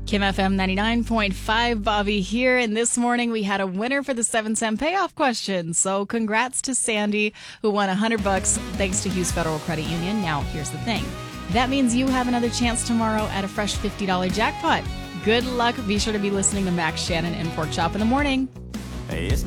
Kim FM 99.5, Bobby here. And this morning we had a winner for the 7-cent payoff question. So congrats to Sandy, who won $100 thanks to Hughes Federal Credit Union. Now, here's the thing. That means you have another chance tomorrow at a fresh $50 jackpot. Good luck. Be sure to be listening to Max Shannon and Pork Chop in the Morning. It's